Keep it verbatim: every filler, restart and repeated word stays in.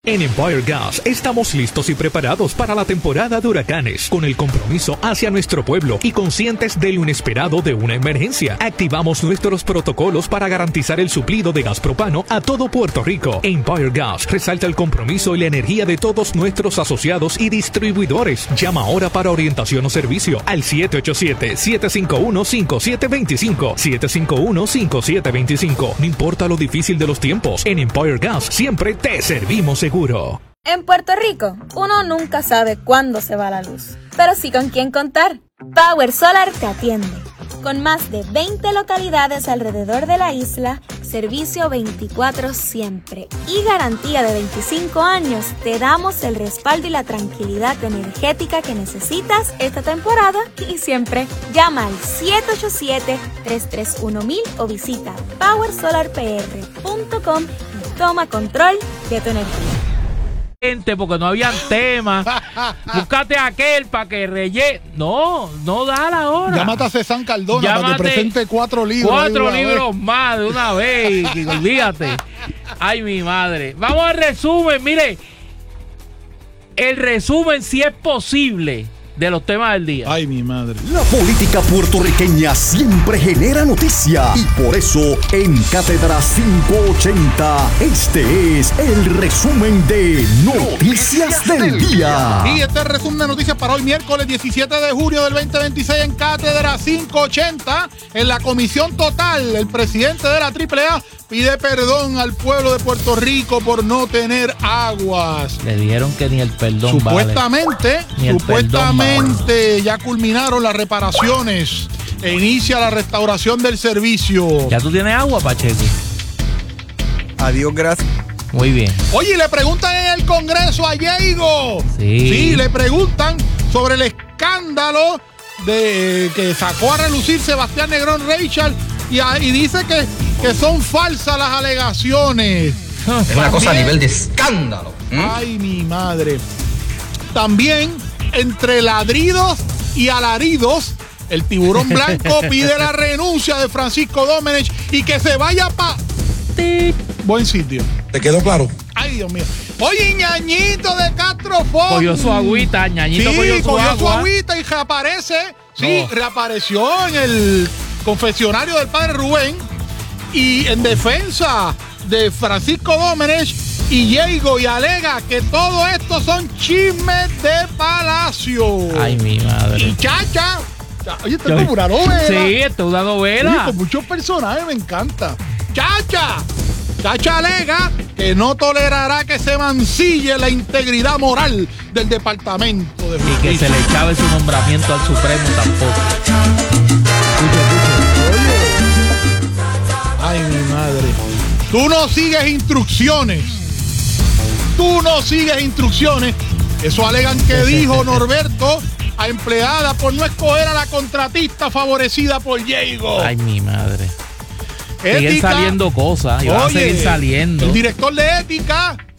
En Empire Gas estamos listos y preparados para la temporada de huracanes, con el compromiso hacia nuestro pueblo y conscientes de lo inesperado de una emergencia. Activamos nuestros protocolos para garantizar el suplido de gas propano a todo Puerto Rico. Empire Gas resalta el compromiso y la energía de todos nuestros asociados y distribuidores. Llama ahora para orientación o servicio al siete ocho siete, siete cinco uno, cinco siete dos cinco, siete cinco uno, cinco siete dos cinco. No importa lo difícil de los tiempos, en Empire Gas siempre te servimos seguro. En Puerto Rico, uno nunca sabe cuándo se va la luz, pero sí con quién contar. Power Solar te atiende. Con más de veinte localidades alrededor de la isla, servicio veinticuatro siempre y garantía de veinticinco años, te damos el respaldo y la tranquilidad energética que necesitas esta temporada y siempre. Llama al siete ocho siete, tres tres uno mil o visita power solar p r punto com y toma control de tu energía. Porque no habían temas. Búscate aquel para que rellene. No, no da la hora. Llámate a César Cardona Llámate para que presente cuatro libros. Cuatro libros más de una vez. Olvídate. Ay, mi madre. Vamos al resumen. Mire, el resumen, si es posible, de los temas del día. Ay, mi madre. La política puertorriqueña siempre genera noticia y por eso en Cátedra quinientos ochenta este es el resumen de Noticias del Día. Y este es el resumen de noticias para hoy miércoles diecisiete de julio del veinte veintiséis en Cátedra quinientos ochenta. En la comisión total, el presidente de la triple A pide perdón al pueblo de Puerto Rico por no tener aguas. Le dijeron que ni el perdón Supuestamente, vale. Ni el supuestamente perdón vale. Ya culminaron las reparaciones e inicia la restauración del servicio. ¿Ya tú tienes agua, Pacheco? Adiós, gracias. Muy bien. Oye, le preguntan en el Congreso a Diego. Sí. Sí, le preguntan sobre el escándalo de que sacó a relucir Sebastián Negrón Rachel y, a, y dice que, que son falsas las alegaciones. Es una También, cosa a nivel de escándalo. ¿Mm? Ay, mi madre. También, entre ladridos y alaridos, el tiburón blanco pide la renuncia de Francisco Domenech y que se vaya para... Buen sitio. ¿Te quedó claro? Ay, Dios mío. Oye, Ñañito de Castro Font. Cogió su agüita, Ñañito sí, cogió su cogió agua. su agüita y reaparece. Sí, No. reapareció en el confesionario del padre Rubén. Y en defensa de Francisco Domenech y Diego y alega que todo esto son chismes de palacio. Ay, mi madre. Y Chacha. Oye, esto es como una novela. Sí, esto es una novela. Oye, con muchos personajes, me encanta. Chacha. Chacha alega que no tolerará que se mancille la integridad moral del Departamento de Justicia. Y que se le echaba su nombramiento al Supremo tampoco. Escucha, escucha. Oye. Ay, mi madre. Tú no sigues instrucciones. Tú no sigues instrucciones. Eso alegan que dijo Norberto a empleada por no escoger a la contratista favorecida por Diego. Ay, mi madre. Siguen Ética. saliendo cosas y van a Oye, seguir saliendo. El director de ética